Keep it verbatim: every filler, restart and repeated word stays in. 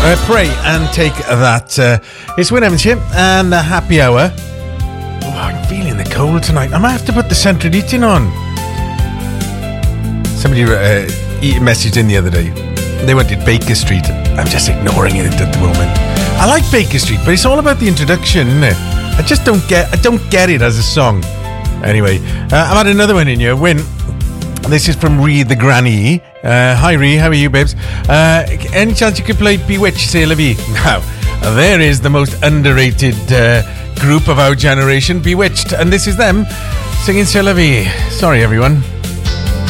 Uh, pray and take that. Uh, it's Win Evans here and a happy hour. Oh, I'm feeling the cold tonight. I might have to put the central heating on. Somebody uh, messaged in the other day. They wanted Baker Street. I'm just ignoring it at the moment. I like Baker Street, but it's all about the introduction, isn't it? I just don't get. I don't get it as a song. Anyway, uh, I've had another one in here. Win. This is from Ree the Granny. Uh, hi Ree, how are you, babes? Uh, any chance you could play Bewitched, C'est La Vie? Now, there is the most underrated uh, group of our generation, Bewitched, and this is them singing C'est La Vie. Sorry, everyone.